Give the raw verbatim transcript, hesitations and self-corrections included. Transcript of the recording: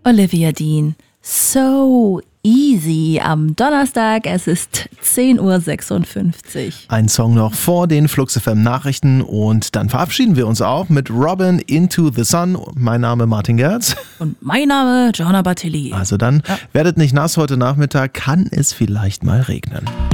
Olivia Dean. So easy am Donnerstag, es ist zehn Uhr sechsundfünfzig. Ein Song noch vor den Flux F M Nachrichten und dann verabschieden wir uns auch mit Robin Into the Sun. Mein Name Martin Gerz. Und mein Name Johanna Bartelli. Also dann, ja. Werdet nicht nass heute Nachmittag, kann es vielleicht mal regnen.